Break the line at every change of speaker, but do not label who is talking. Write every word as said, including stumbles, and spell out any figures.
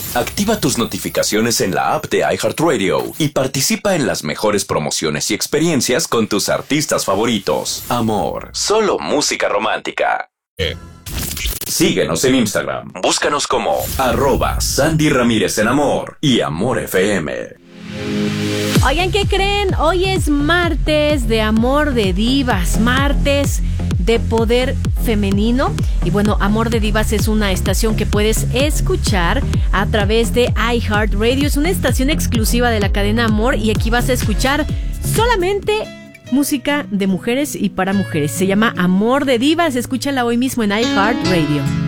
Activa tus notificaciones en la app de iHeartRadio y participa en las mejores promociones y experiencias con tus artistas favoritos. Amor, solo música romántica. Eh. Síguenos en Instagram. Búscanos como arroba Sandy Ramírez en Amor y Amor F M.
Oigan, ¿qué creen? Hoy es martes de Amor de Divas, martes de poder femenino. Y bueno, Amor de Divas es una estación que puedes escuchar a través de iHeartRadio. Es una estación exclusiva de la cadena Amor y aquí vas a escuchar solamente música de mujeres y para mujeres. Se llama Amor de Divas. Escúchala hoy mismo en iHeartRadio.